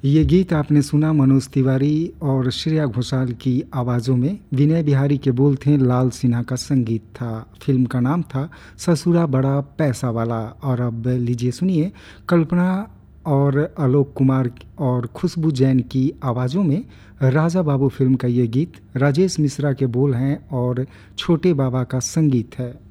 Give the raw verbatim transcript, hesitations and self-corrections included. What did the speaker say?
ये गीत आपने सुना मनोज तिवारी और श्रेया घोषाल की आवाज़ों में। विनय बिहारी के बोल थे, लाल सिन्हा का संगीत था। फिल्म का नाम था ससुरा बड़ा पैसा वाला। और अब लीजिए सुनिए कल्पना और आलोक कुमार और खुशबू जैन की आवाज़ों में राजा बाबू फिल्म का ये गीत। राजेश मिश्रा के बोल हैं और छोटे बाबा का संगीत है।